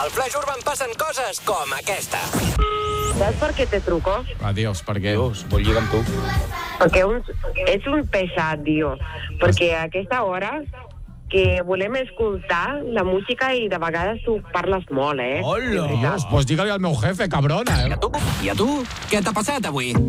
Al Flash Urban passen coses com aquesta. Saps per què te truco? Adiós, per què? Dios, vull lligar amb tu. Perquè ets un pesat, tio. Perquè a aquesta hora que volem escoltar la música i de vegades tu parles molt, Hola! Pues digue-li al meu jefe, cabrona, I a tu? Què t'ha passat avui?